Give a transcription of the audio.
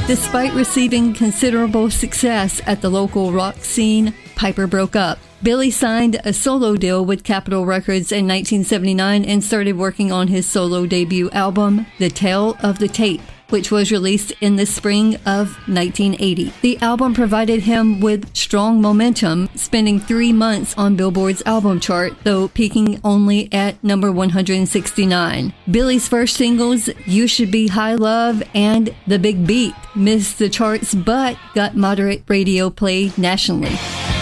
Despite receiving considerable success at the local rock scene, Piper broke up. Billy signed a solo deal with Capitol Records in 1979 and started working on his solo debut album, The Tale of the Tape, which was released in the spring of 1980. The album provided him with strong momentum, spending 3 months on Billboard's album chart, though peaking only at number 169. Billy's first singles, You Should Be High Love and The Big Beat, missed the charts but got moderate radio play nationally.